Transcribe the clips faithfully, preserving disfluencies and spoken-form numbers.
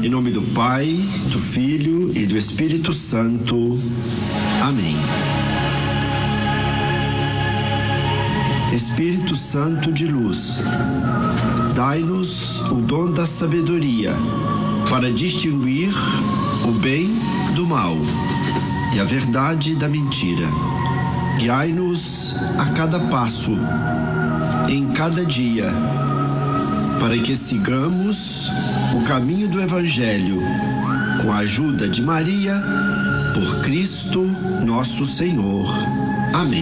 Em nome do Pai, do Filho e do Espírito Santo. Amém. Espírito Santo de luz, dai-nos o dom da sabedoria para distinguir o bem do mal e a verdade da mentira. Guiai-nos a cada passo, em cada dia, para que sigamos o caminho do Evangelho, com a ajuda de Maria, por Cristo nosso Senhor. Amém.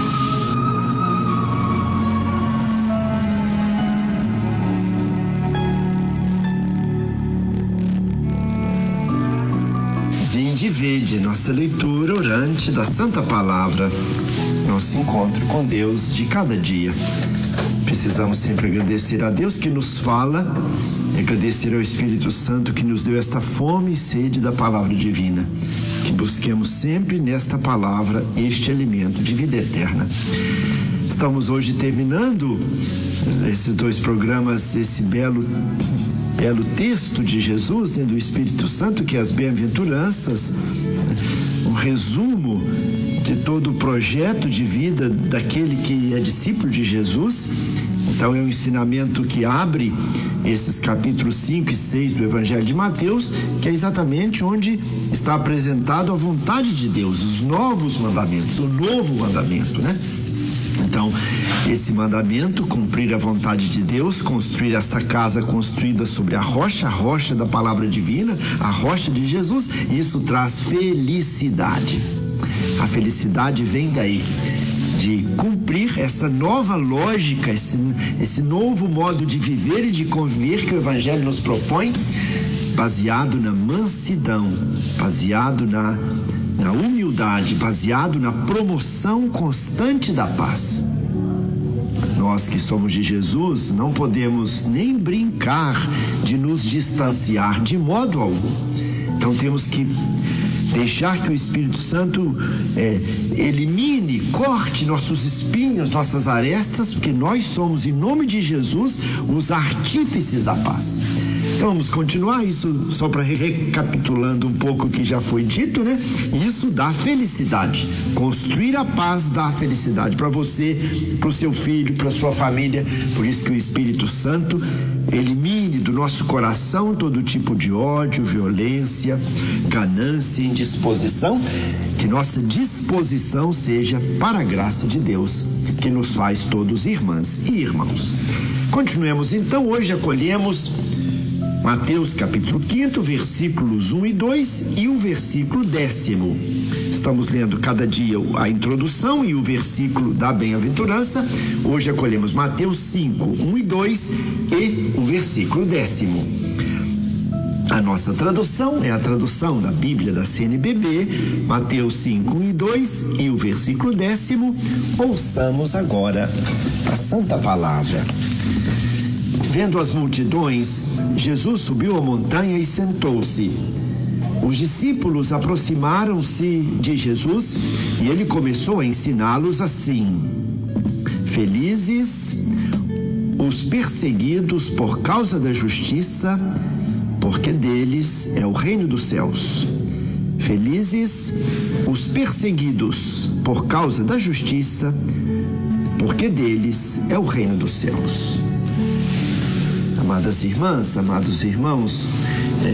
Vinde e vede nossa leitura orante da Santa Palavra, nosso encontro com Deus de cada dia. Precisamos sempre agradecer a Deus que nos fala, e agradecer ao Espírito Santo que nos deu esta fome e sede da palavra divina. Que busquemos sempre nesta palavra este alimento de vida eterna. Estamos hoje terminando esses dois programas, esse belo, belo texto de Jesus, né, do Espírito Santo, que é as bem-aventuranças, um resumo de todo o projeto de vida daquele que é discípulo de Jesus. Então é um ensinamento que abre esses capítulos cinco e seis do Evangelho de Mateus, que é exatamente onde está apresentado a vontade de Deus, os novos mandamentos, o novo mandamento, né? Então, esse mandamento, cumprir a vontade de Deus, construir esta casa construída sobre a rocha, a rocha da palavra divina, a rocha de Jesus, isso traz felicidade. A felicidade vem daí, de cumprir essa nova lógica, esse, esse novo modo de viver e de conviver que o Evangelho nos propõe, baseado na mansidão, baseado na, na humildade, baseado na promoção constante da paz. Nós que somos de Jesus não podemos nem brincar de nos distanciar de modo algum. Então temos que deixar que o Espírito Santo é, elimine, corte nossos espinhos, nossas arestas, porque nós somos, em nome de Jesus, os artífices da paz. Então vamos continuar isso, só para recapitulando um pouco o que já foi dito, né? Isso dá felicidade. Construir a paz dá felicidade para você, para o seu filho, para a sua família. Por isso que o Espírito Santo elimine do nosso coração todo tipo de ódio, violência, ganância, indisposição, que nossa disposição seja para a graça de Deus, que nos faz todos irmãs e irmãos. Continuemos então, hoje acolhemos Mateus capítulo quinto, versículos um e dois e o versículo décimo. Estamos lendo cada dia a introdução e o versículo da bem-aventurança. Hoje acolhemos Mateus cinco, um e dois e o versículo décimo. A nossa tradução é a tradução da Bíblia da C N B B, Mateus cinco, um e dois e o versículo décimo. Ouçamos agora a Santa Palavra. Vendo as multidões, Jesus subiu a montanha e sentou-se. Os discípulos aproximaram-se de Jesus e ele começou a ensiná-los assim: Felizes os perseguidos por causa da justiça, porque deles é o reino dos céus. Felizes os perseguidos por causa da justiça, porque deles é o reino dos céus. Amadas irmãs, amados irmãos,